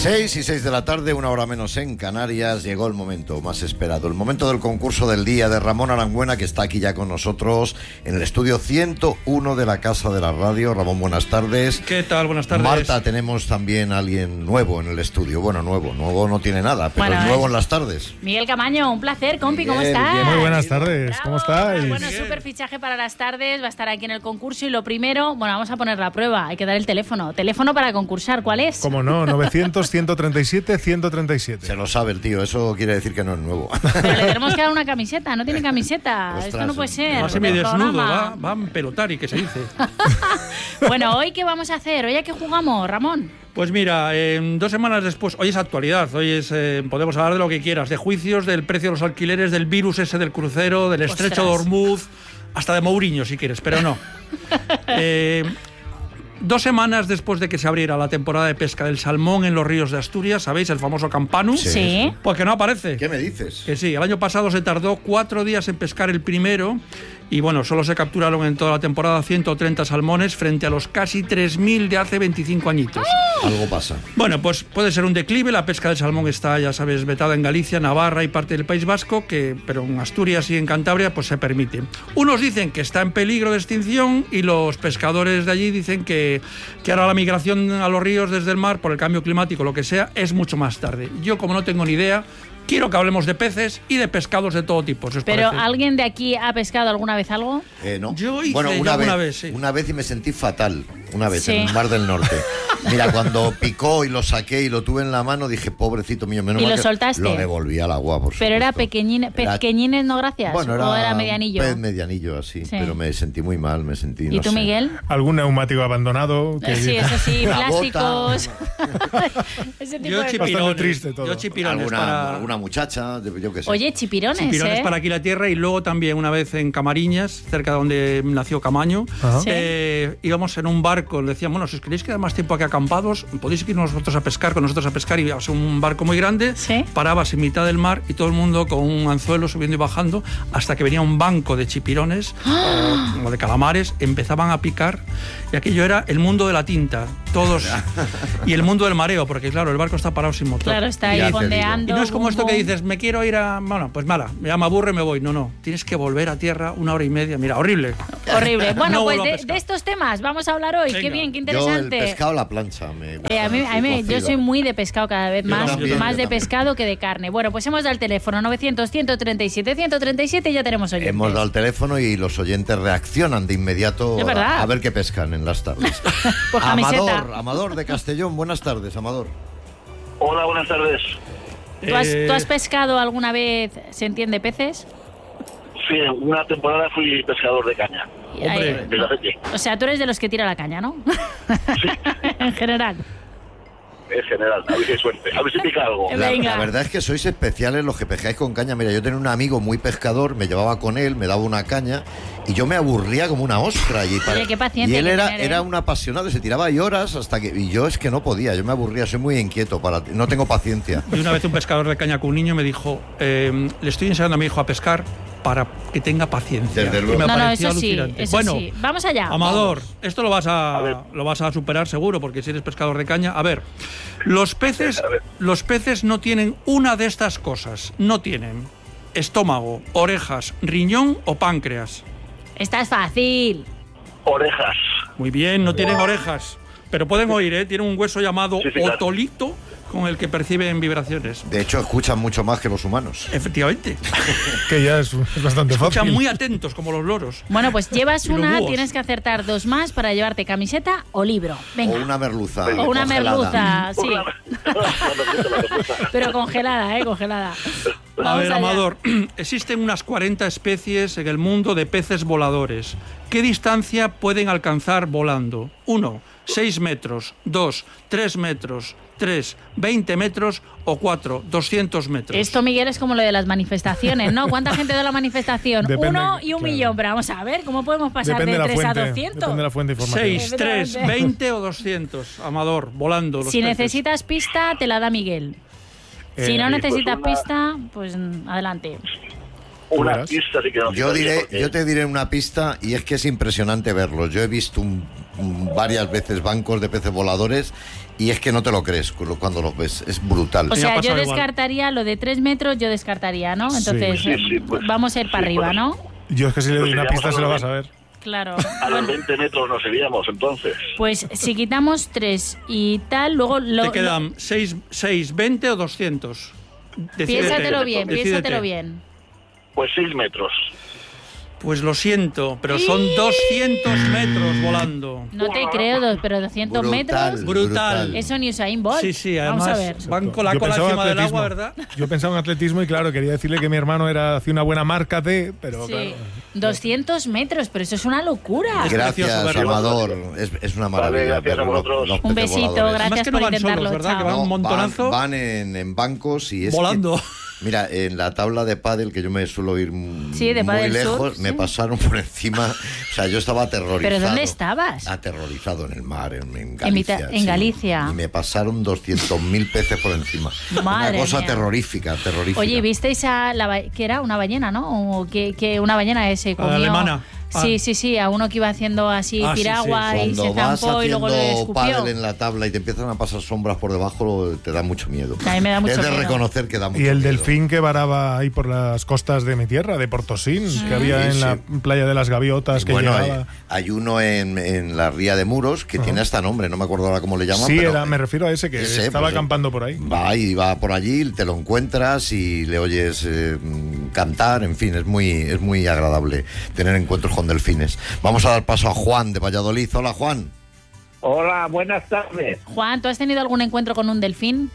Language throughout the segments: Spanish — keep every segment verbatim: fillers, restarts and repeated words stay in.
Seis y seis de la tarde, una hora menos en Canarias, llegó el momento más esperado, el momento del concurso del día de Ramón Arangüena, que está aquí ya con nosotros en el estudio ciento uno de la Casa de la Radio. Ramón, buenas tardes. ¿Qué tal? Buenas tardes. Marta, tenemos también a alguien nuevo en el estudio. Bueno, nuevo, nuevo no tiene nada, pero bueno, es nuevo es... en las tardes. Miguel Camaño, un placer, compi, Miguel, ¿cómo estás? bien. Muy buenas tardes, Bravo. ¿cómo estáis? Bueno, súper fichaje para las tardes, va a estar aquí en el concurso y lo primero, bueno, vamos a poner la prueba, hay que dar el teléfono. Teléfono para concursar, ¿cuál es? Como no, novecientos, ciento treinta y siete, ciento treinta y siete. Se lo sabe el tío, eso quiere decir que no es nuevo. Pero le tenemos que dar una camiseta, no tiene camiseta. Ostras, Esto no puede ser. Va semidesnudo, va, va en pelotari, que se dice. Bueno, ¿hoy qué vamos a hacer? ¿Hoy a qué jugamos, Ramón? Pues mira, eh, dos semanas después, hoy es actualidad, hoy es, eh, podemos hablar de lo que quieras, de juicios, del precio de los alquileres, del virus ese del crucero, del estrecho de Hormuz, hasta de Mourinho si quieres, pero no. eh, Dos semanas después de que se abriera la temporada de pesca del salmón en los ríos de Asturias, ¿sabéis? El famoso Campanu. Sí. sí. Pues que no aparece. ¿Qué me dices? Que sí, el año pasado se tardó cuatro días en pescar el primero y bueno, solo se capturaron en toda la temporada ciento treinta salmones frente a los casi tres mil de hace veinticinco añitos. Algo pasa. Bueno, pues puede ser un declive, la pesca del salmón está, ya sabes, vetada en Galicia, Navarra y parte del País Vasco, que, pero en Asturias y en Cantabria pues se permite. Unos dicen que está en peligro de extinción y los pescadores de allí dicen que, que ahora la migración a los ríos desde el mar por el cambio climático, lo que sea, es mucho más tarde. Yo, como no tengo ni idea, quiero que hablemos de peces y de pescados de todo tipo. ¿Os ¿Pero parece? ¿Alguien de aquí ha pescado alguna vez algo? Eh, no. Yo hice bueno, una, yo vez, una vez, sí. Una vez y me sentí fatal. Una vez, Sí. en el Mar del Norte. Mira, cuando picó y lo saqué y lo tuve en la mano, dije, pobrecito mío, menos ¿Y mal lo que soltaste? Lo devolví al agua, por ¿Pero era supuesto. pequeñine, Era- pequeñines, no gracias? Bueno, era, ¿O era medianillo? Un pez medianillo así, Sí. pero me sentí muy mal, me sentí, ¿Y no tú, sé. Miguel? ¿Algún neumático abandonado? Que Sí, eso sí, Una plásticos. Ese tipo Yo de chipirones, Bastante triste todo. yo chipirones Alguna, para... alguna muchacha, yo qué sé. Oye, chipirones, Chipirones ¿eh? para aquí la tierra y luego también una vez en Camariñas, cerca de donde nació Camaño, Ajá. Sí. eh, íbamos en un barco, le decían, bueno, si os queréis quedar más tiempo aquí acampados, podéis ir nosotros a pescar con nosotros a pescar y íbamos en un barco muy grande, Sí. parabas en mitad del mar y todo el mundo con un anzuelo subiendo y bajando hasta que venía un banco de chipirones o, o de calamares, empezaban a picar y aquello era el mundo de la tinta, todos, y el mundo del mareo, porque claro, el barco está parado sin motor. Claro, está ahí Ya te fondeando. Y no es como bum, esto que bum. dices, me quiero ir a... Bueno, pues mala, ya me aburre y me voy. No, no, tienes que volver a tierra una hora y media. Mira, horrible. Horrible. Bueno, No pues vuelvo a de, pescar. de estos temas vamos a hablar hoy. Venga. Qué bien, qué Yo el interesante. pescado a la plancha me gusta, Eh, a mí, a mí- cocido. yo soy muy de pescado cada vez Yo más, también, más yo de también. pescado que de carne. Bueno, pues hemos dado el teléfono novecientos, ciento treinta y siete, ciento treinta y siete y ya tenemos oyentes. Hemos dado el teléfono y los oyentes reaccionan de inmediato Es verdad. a, a ver qué pescan en las tardes. Pues camiseta. Amador, Amador de Castellón, buenas tardes, Amador. Hola, buenas tardes. ¿Tú has, Eh, tú has pescado alguna vez, se entiende, peces? Sí, una temporada fui pescador de caña. Hombre. Eh, De aceite. o sea, tú eres de los que tira la caña, ¿no? En general. Es general, a ver si hay suerte, a ver si pica algo. Eh, La, Venga. la verdad es que sois especiales los que pescáis con caña. Mira, yo tenía un amigo muy pescador, me llevaba con él, me daba una caña y yo me aburría como una ostra. Y, para- Oye, qué paciencia y él hay que era, tener, ¿eh? era un apasionado, se tiraba ahí horas hasta que... Y yo es que no podía, yo me aburría, soy muy inquieto, para no tengo paciencia. Y una vez un pescador de caña con un niño me dijo, eh, le estoy enseñando a mi hijo a pescar para que tenga paciencia. Desde Y luego. me No, no, pareció eso sí, alucinante. eso bueno, sí. Vamos allá. Amador, esto lo vas A ver. a, lo vas a superar seguro, porque si eres pescador de caña. A ver, los peces, A ver. los peces no tienen una de estas cosas. No tienen estómago, orejas, riñón o páncreas. Esta es fácil. Orejas. Muy bien, no tienen orejas, pero pueden oír, ¿eh? Tienen un hueso llamado Sí, sí, claro. otolito con el que perciben vibraciones. De hecho, escuchan mucho más que los humanos. Efectivamente. Que ya es, es bastante Escuchan fácil. muy atentos como los loros. Bueno, pues llevas Y los una, búhos. tienes que acertar dos más para llevarte camiseta o libro. Venga. O una merluza. O una congelada. merluza, sí. Una- la merluza, la merluza. Pero congelada, ¿eh? Congelada. A Vamos ver, allá. Amador, existen unas cuarenta especies en el mundo de peces voladores. ¿Qué distancia pueden alcanzar volando? uno, seis metros. dos, tres metros. tres, veinte metros. O cuatro, doscientos metros. Esto, Miguel, es como lo de las manifestaciones, ¿no? ¿Cuánta gente da la manifestación? Depende, Uno y un claro. millón. Pero vamos a ver, ¿cómo podemos pasar Depende de de la tres a fuente. doscientos? Depende de la fuente de información. seis, tres, Efectivamente. veinte o doscientos. Amador, volando los Si peces. necesitas pista, te la da Miguel. Eh, si no pues necesitas una- pista, pues mm, adelante. Una verás. pista sí que no Yo sé, diré, porque- yo te diré una pista y es que es impresionante verlos. Yo he visto un varias veces bancos de peces voladores y es que no te lo crees cuando los ves, es brutal. O Sí, me ha sea, yo pasado igual. descartaría lo de tres metros, yo descartaría, ¿no? Entonces, Sí, sí, pues, vamos a ir para sí, arriba, pues. ¿no? Yo es que si le doy Pues una iríamos pista a se lo lo vas a de- ver. Claro. A los veinte metros nos iríamos entonces. Pues si quitamos tres y tal, luego lo, Te quedan seis, seis, veinte o doscientos. lo- Decídete. piénsatelo bien, Decídete. piénsatelo bien. Pues seis metros. Pues lo siento, pero son doscientos metros volando. No te creo, dos- pero doscientos Brutal, metros. Brutal. Eso ni Usain Bolt. Sí, sí, Vamos además a ver. van con la Yo cola pensaba en encima del atletismo. agua, ¿verdad? Yo pensaba en atletismo y claro, quería decirle que mi hermano era hacía una buena marca de, pero Sí. claro. doscientos metros, pero eso es una locura. Es Gracias, precioso verlo. Amador. Es, es una maravilla. Vale, gracias ver a los- vosotros. los Un peces besito, voladores. gracias Además que por no van intentarlo, solos, ¿verdad? chao. Que van un montonazo. Van, van en, en bancos y es Volando. que- mira, en la tabla de pádel, que yo me suelo ir m- Sí, de muy pádel lejos, surf, me sí. pasaron por encima. O sea, yo estaba aterrorizado. ¿Pero dónde estabas? Aterrorizado en el mar, en, en Galicia. mitad- en sí. Galicia. Y me pasaron doscientos mil peces por encima. Madre Una cosa mía. terrorífica, terrorífica. Oye, ¿visteis a la ba- que era una ballena, ¿no? O que, que una ballena que se La comió. alemana. Ah. Sí, sí, sí, a uno que iba haciendo así Ah, sí, piragua sí. y Cuando se vas zampó y luego lo haciendo pádel escupió. en la tabla y te empiezan a pasar sombras por debajo, te da mucho miedo. A mí me da mucho es de miedo. reconocer que da mucho Y el miedo. delfín que varaba ahí por las costas de mi tierra, de Portosín, que había Sí, en la sí. playa de las Gaviotas que Bueno, hay, llegaba. hay uno en, en la ría de Muros que tiene hasta nombre, no me acuerdo ahora cómo le llaman. Sí, pero era, me refiero a ese que ese, estaba pues, acampando por ahí. Va y va por allí, te lo encuentras y le oyes eh, cantar, en fin, es muy, es muy agradable tener encuentros con delfines. Vamos a dar paso a Juan de Valladolid. Hola, Juan. Hola, buenas tardes. Juan, ¿tú has tenido algún encuentro con un delfín?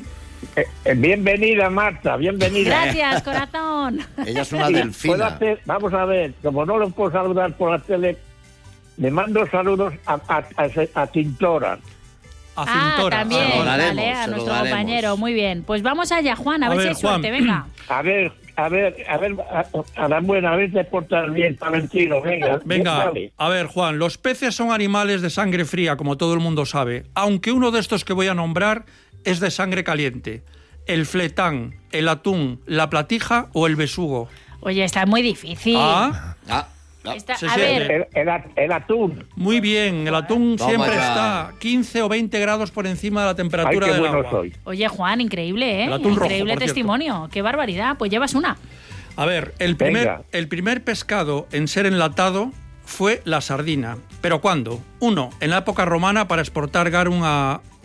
Eh, eh, bienvenida, Marta, bienvenida. Gracias, corazón. Ella es una Y puedo delfina. hacer- vamos a ver, como no lo puedo saludar por la tele, le mando saludos a, a, a, a Tintora. A Ah, Cintora. también, Se lo daremos, vale, a se lo nuestro daremos. compañero. Muy bien. Pues vamos allá, Juan, a, A ver, ver, si hay Juan. suerte. Venga. A ver, a ver, a ver, a, a la buena, a ver si te portas bien, Valentino, venga. Venga, dale. a ver, Juan, los peces son animales de sangre fría, como todo el mundo sabe, aunque uno de estos que voy a nombrar es de sangre caliente. El fletán, el atún, la platija o el besugo. Oye, está muy difícil. Ah, Ah, ah. Está- Sí, a sí, ver, El, el, at- el atún. muy bien, el atún Toma siempre ya. está quince o veinte grados por encima de la Ay, temperatura qué del bueno agua. soy. oye, Juan, increíble, ¿eh? El atún rojo, Increíble por cierto. testimonio. Qué barbaridad. Pues llevas una. A ver, el primer, Venga. el primer pescado en ser enlatado fue la sardina. ¿Pero cuándo? Uno, en la época romana para exportar garum a,